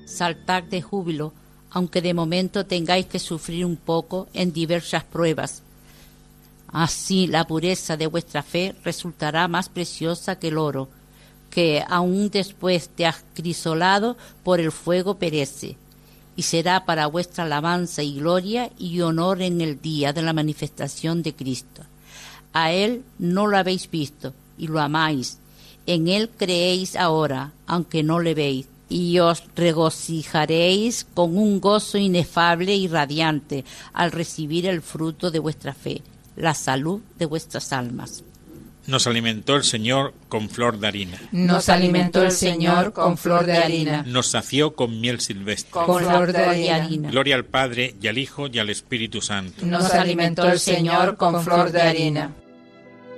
saltad de júbilo, aunque de momento tengáis que sufrir un poco en diversas pruebas. Así la pureza de vuestra fe resultará más preciosa que el oro, que aun después de acrisolado por el fuego perece, y será para vuestra alabanza y gloria y honor en el día de la manifestación de Cristo. A Él no lo habéis visto y lo amáis, en Él creéis ahora, aunque no le veis, y os regocijaréis con un gozo inefable y radiante al recibir el fruto de vuestra fe, la salud de vuestras almas. Nos alimentó el Señor con flor de harina. Nos alimentó el Señor con flor de harina. Nos sació con miel silvestre. Con flor de harina. Gloria al Padre, y al Hijo, y al Espíritu Santo. Nos alimentó el Señor con flor de harina.